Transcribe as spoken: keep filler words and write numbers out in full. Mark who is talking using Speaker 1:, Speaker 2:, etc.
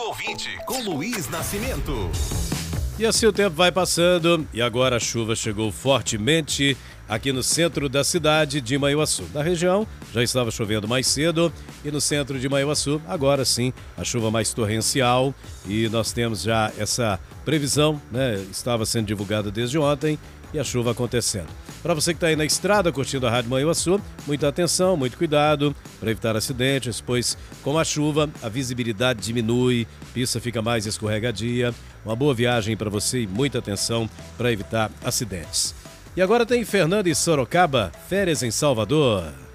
Speaker 1: ouvinte, com Luiz Nascimento.
Speaker 2: E assim o tempo vai passando e agora a chuva chegou fortemente aqui no centro da cidade de Imajuaçu. Na região já estava chovendo mais cedo e no centro de Imajuaçu agora sim a chuva mais torrencial e nós temos já essa previsão, né? Estava sendo divulgada desde ontem e a chuva acontecendo. Para você que está aí na estrada curtindo a Rádio Imajuaçu, muita atenção, muito cuidado para evitar acidentes, pois com a chuva a visibilidade diminui, a pista fica mais escorregadia. Uma boa viagem para você e muita atenção para evitar acidentes. E agora tem Fernando e Sorocaba, férias em Salvador.